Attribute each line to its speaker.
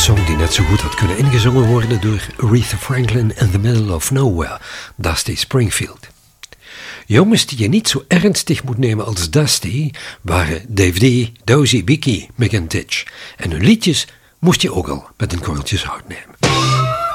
Speaker 1: song die net zo goed had kunnen ingezongen worden door Aretha Franklin in the Middle of Nowhere, Dusty Springfield. Jongens die je niet zo ernstig moet nemen als Dusty waren Dave D, Dozy, Vicky, Mick en Titch. En hun liedjes moest je ook al met een korreltje zout nemen.